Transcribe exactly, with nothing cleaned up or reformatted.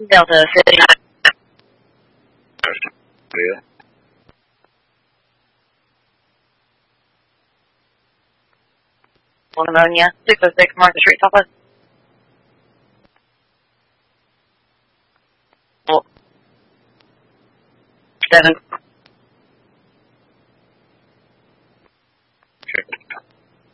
Delta City. Yeah. Pneumonia, six oh six Martha Street, Southwest. Seven